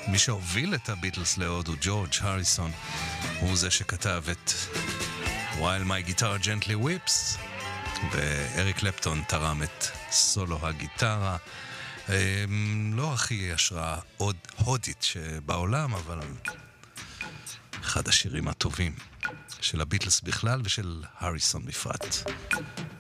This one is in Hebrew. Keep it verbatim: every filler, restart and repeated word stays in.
מי שהוביל את הביטלס להודו, ג'ורג' הריסון, הוא זה שכתב את While My Guitar Gently Weeps, ואריק קלפטון תרם את סולו הגיטרה. לא הכי השראה עוד הודית שבעולם, אבל אחד השירים הטובים של הביטלס בכלל ושל הריסון בפרט.